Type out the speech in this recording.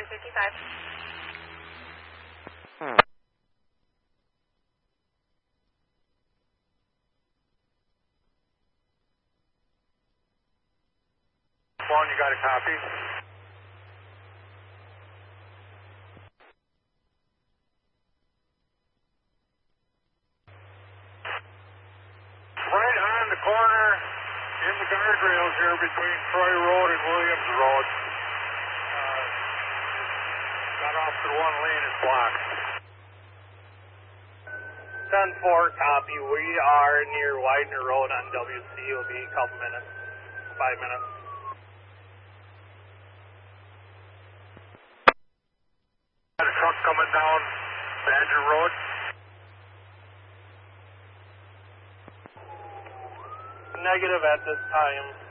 1055. One, you got a copy? Right on the corner in the guardrails here between Troy Road and Williams Road. Got off to one lane is blocked. 10-4, copy. We are near Widener Road on WC. It'll be a couple minutes, 5 minutes. Got a truck coming down Badger Road. Negative at this time.